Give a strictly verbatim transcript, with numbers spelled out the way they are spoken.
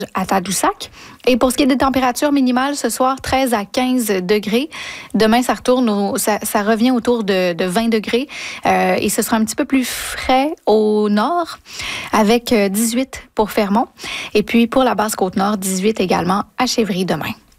à Tadoussac. Et pour ce qui est des températures minimales, ce soir, treize à quinze degrés. Demain, ça retourne, au, ça, ça revient autour de, de vingt degrés. Euh, et ce sera un petit peu plus frais au nord, avec dix-huit pour Fermont. Et puis, pour la Basse-Côte-Nord, dix-huit également à Chevry demain.